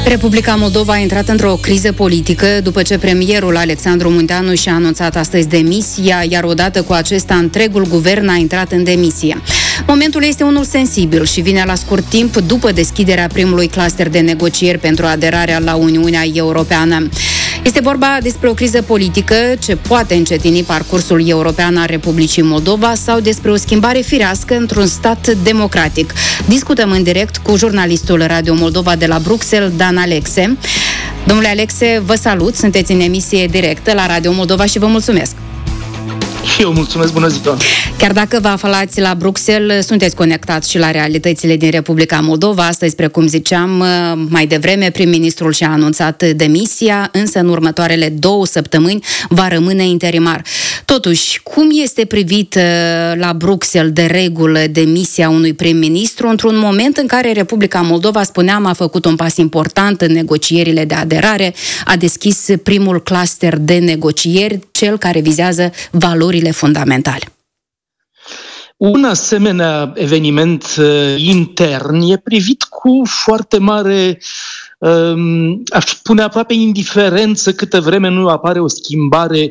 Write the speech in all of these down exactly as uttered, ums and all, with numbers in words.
Republica Moldova a intrat într-o criză politică după ce premierul Alexandru Munteanu și-a anunțat astăzi demisia, iar odată cu acesta întregul guvern a intrat în demisie. Momentul este unul sensibil și vine la scurt timp după deschiderea primului cluster de negocieri pentru aderarea la Uniunea Europeană. Este vorba despre o criză politică ce poate încetini parcursul european al Republicii Moldova sau despre o schimbare firească într-un stat democratic. Discutăm în direct cu jurnalistul Radio Moldova de la Bruxelles, Dan Alexe. Domnule Alexe, vă salut, sunteți în emisie directă la Radio Moldova și vă mulțumesc. Și eu mulțumesc, bună ziua! Chiar dacă vă aflați la Bruxelles, sunteți conectați și la realitățile din Republica Moldova. Astăzi, precum ziceam mai devreme, prim-ministrul și-a anunțat demisia, însă în următoarele două săptămâni va rămâne interimar. Totuși, cum este privit la Bruxelles de regulă demisia unui prim-ministru într-un moment în care Republica Moldova, spuneam, a făcut un pas important în negocierile de aderare, a deschis primul cluster de negocieri, cel care vizează valorile fundamentale? Un asemenea eveniment uh, intern e privit cu foarte mare, uh, aș spune aproape indiferență, câtă vreme nu apare o schimbare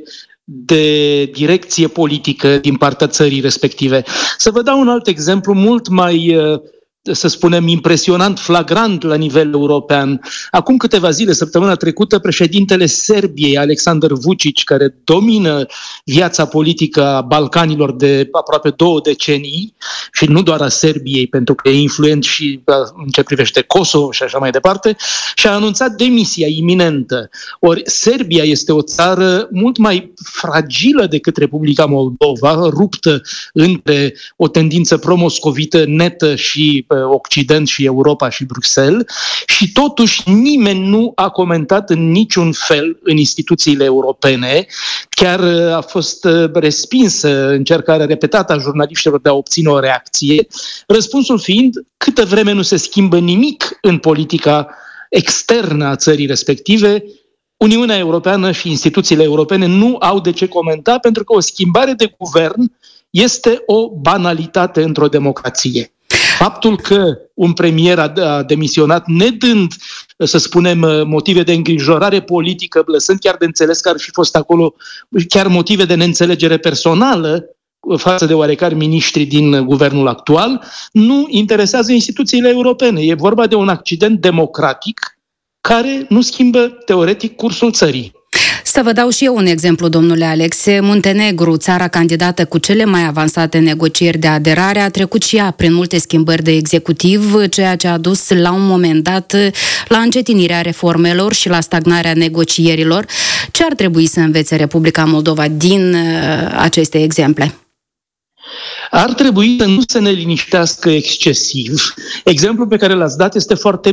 de direcție politică din partea țării respective. Să vă dau un alt exemplu mult mai, uh, să spunem, impresionant, flagrant la nivel european. Acum câteva zile, săptămâna trecută, președintele Serbiei, Aleksandar Vučić, care domină viața politică a Balcanilor de aproape două decenii, și nu doar a Serbiei, pentru că e influent și în ce privește Kosovo și așa mai departe, și-a anunțat demisia iminentă. Ori Serbia este o țară mult mai fragilă decât Republica Moldova, ruptă între o tendință pro-moscovită netă și Occident și Europa și Bruxelles, și totuși nimeni nu a comentat în niciun fel în instituțiile europene. Chiar a fost respinsă încercarea repetată a jurnaliștilor de a obține o reacție, răspunsul fiind: câtă vreme nu se schimbă nimic în politica externă a țării respective, Uniunea Europeană și instituțiile europene nu au de ce comenta, pentru că o schimbare de guvern este o banalitate într-o democrație. Faptul că un premier a demisionat nedând, să spunem, motive de îngrijorare politică, lăsând chiar de înțeles că ar fi fost acolo chiar motive de neînțelegere personală față de oarecare miniștri din guvernul actual, nu interesează instituțiile europene. E vorba de un accident democratic care nu schimbă teoretic cursul țării. Să vă dau și eu un exemplu, domnule Alexe. Muntenegru, țara candidată cu cele mai avansate negocieri de aderare, a trecut și ea prin multe schimbări de executiv, ceea ce a dus la un moment dat la încetinirea reformelor și la stagnarea negocierilor. Ce ar trebui să învețe Republica Moldova din aceste exemple? Ar trebui să nu se ne liniștească excesiv. Exemplul pe care l-ați dat este foarte